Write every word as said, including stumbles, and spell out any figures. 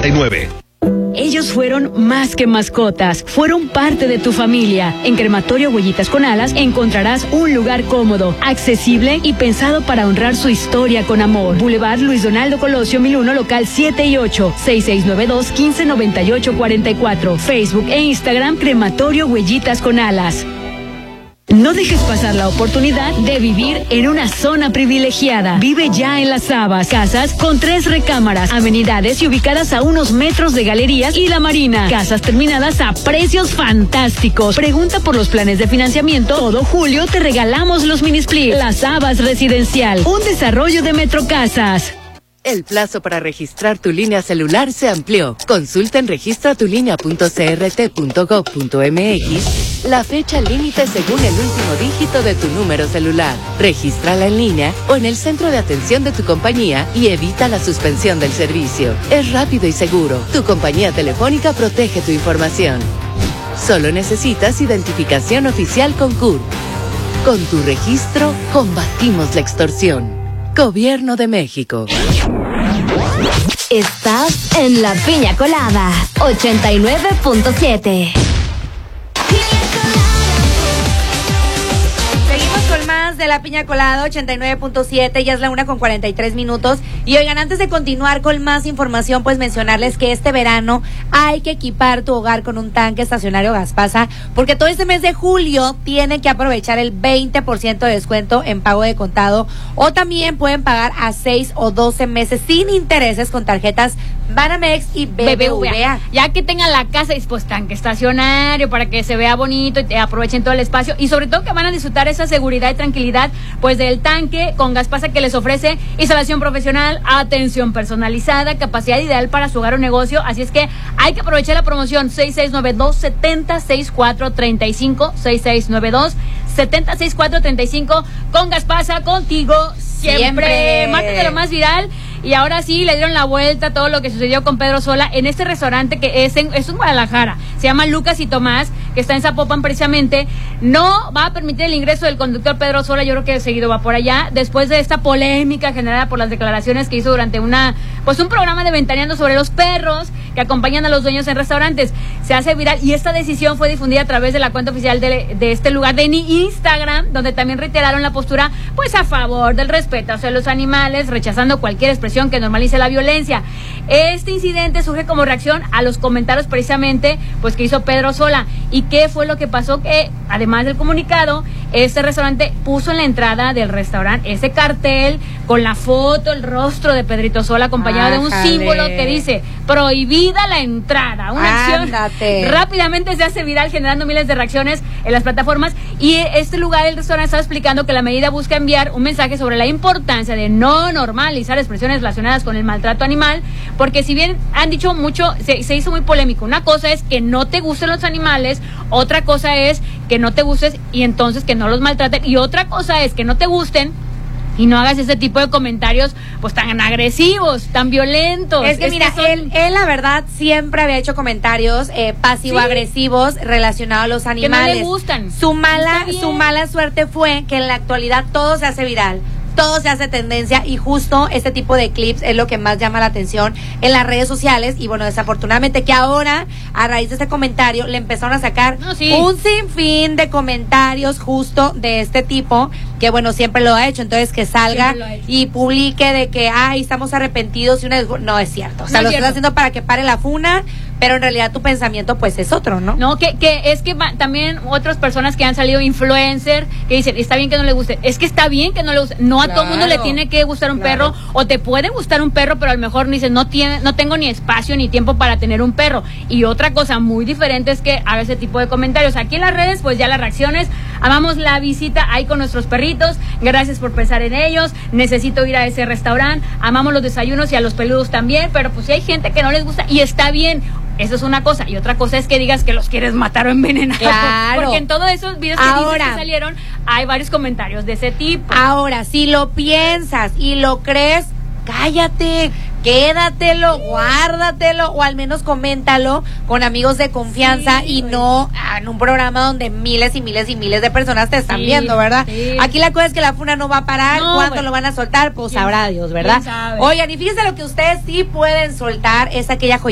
noventa y nueve. Ellos fueron más que mascotas, fueron parte de tu familia. En Crematorio Huellitas con Alas encontrarás un lugar cómodo, accesible y pensado para honrar su historia con amor. Boulevard Luis Donaldo Colosio mil uno, local siete y ocho, seis seis nueve dos, uno cinco nueve ocho cuatro cuatro. Facebook e Instagram Crematorio Huellitas con Alas. No dejes pasar la oportunidad de vivir en una zona privilegiada. Vive ya en Las Habas. Casas con tres recámaras, amenidades y ubicadas a unos metros de galerías y la marina. Casas terminadas a precios fantásticos. Pregunta por los planes de financiamiento. Todo julio te regalamos los mini split. Las Habas Residencial, un desarrollo de Metrocasas. El plazo para registrar tu línea celular se amplió. Consulta en registra tu línea punto c r t punto gov punto m x la fecha límite según el último dígito de tu número celular. Regístrala en línea o en el centro de atención de tu compañía y evita la suspensión del servicio. Es rápido y seguro. Tu compañía telefónica protege tu información. Solo necesitas identificación oficial con C U R. Con tu registro, combatimos la extorsión. Gobierno de México. Estás en La Piña Colada, ochenta y nueve punto siete. Seguimos con más de La Piña Colada, ochenta y nueve punto siete, ya es la una con cuarenta y tres minutos. Y oigan, antes de continuar con más información, pues mencionarles que este verano hay que equipar tu hogar con un tanque estacionario Gaspasa, porque todo este mes de julio tienen que aprovechar el veinte por ciento de descuento en pago de contado, o también pueden pagar a seis o doce meses sin intereses con tarjetas Banamex y B B V A. Ya que tengan la casa dispuesta, tanque estacionario para que se vea bonito y te aprovechen todo el espacio, y sobre todo que van a disfrutar esa seguridad y tranquilidad pues del tanque con Gaspasa, que les ofrece instalación profesional, atención personalizada, capacidad ideal para su hogar o negocio. Así es que hay que aprovechar la promoción seis seis nueve dos, siete cero seis cuatro tres cinco, seis seis nueve dos, siete cero seis cuatro tres cinco. Con Gaspasa, contigo siempre. siempre. Martes de lo más viral. Y ahora sí le dieron la vuelta a todo lo que sucedió con Pedro Sola en este restaurante que es en, es en Guadalajara. Se llama Lucas y Tomás, que está en Zapopan precisamente. No va a permitir el ingreso del conductor Pedro Sola, yo creo que seguido va por allá, después de esta polémica generada por las declaraciones que hizo durante una pues un programa de Ventaneando sobre los perros que acompañan a los dueños en restaurantes. Se hace viral y esta decisión fue difundida a través de la cuenta oficial de, de este lugar de Instagram, donde también reiteraron la postura pues a favor del respeto hacia los animales, rechazando cualquier expresión que normalice la violencia. Este incidente surge como reacción a los comentarios precisamente pues que hizo Pedro Sola. ¿Y qué fue lo que pasó? Que además del comunicado, este restaurante puso en la entrada del restaurante ese cartel con la foto, el rostro de Pedrito Sola, acompañado Ájale. de un símbolo que dice prohibida la entrada. Una Ándate. acción rápidamente se hace viral, generando miles de reacciones en las plataformas. Y este lugar, el restaurante, estaba explicando que la medida busca enviar un mensaje sobre la importancia de no normalizar expresiones relacionadas con el maltrato animal, porque si bien han dicho mucho, se, se hizo muy polémico. Una cosa es que no te gusten los animales, otra cosa es que no te gustes y entonces que no los maltraten, y otra cosa es que no te gusten y no hagas ese tipo de comentarios pues tan agresivos, tan violentos. Es que es mira, que son... él, él la verdad siempre había hecho comentarios eh, pasivo-agresivos sí. relacionados a los animales. Que no le gustan. Su mala, su mala suerte fue que en la actualidad todo se hace viral. Todo se hace tendencia y justo este tipo de clips es lo que más llama la atención en las redes sociales. Y bueno, desafortunadamente que ahora, a raíz de este comentario, le empezaron a sacar no, sí. un sinfín de comentarios justo de este tipo, que bueno, siempre lo ha hecho. Entonces que salga y publique de que, ay, estamos arrepentidos y una... No es cierto. O sea, no lo estás haciendo para que pare la funa, pero en realidad tu pensamiento pues es otro, ¿no? No, que, que es que va, también otras personas que han salido influencer, que dicen, está bien que no le guste. Es que está bien que no le guste. No a claro, todo mundo le tiene que gustar un claro. perro, o te puede gustar un perro, pero a lo mejor dices, no tiene, no tengo ni espacio ni tiempo para tener un perro. Y otra cosa muy diferente es que haga ese tipo de comentarios. Aquí en las redes, pues ya las reacciones. Amamos la visita ahí con nuestros perritos. Gracias por pensar en ellos. Necesito ir a ese restaurante. Amamos los desayunos y a los peludos también, pero pues si hay gente que no les gusta y está bien. Eso es una cosa, y otra cosa es que digas que los quieres matar o envenenar. Claro. Porque en todos esos videos que, ahora, que salieron hay varios comentarios de ese tipo. Ahora, si lo piensas y lo crees, cállate, quédatelo, sí. guárdatelo, o al menos coméntalo con amigos de confianza sí, y no en un programa donde miles y miles y miles de personas te están sí, viendo, ¿verdad? Sí. Aquí la cosa es que la funa no va a parar. No, ¿cuándo bueno. lo van a soltar? Pues sabrá Dios, ¿verdad? Oigan, y fíjense lo que ustedes sí pueden soltar es aquella joya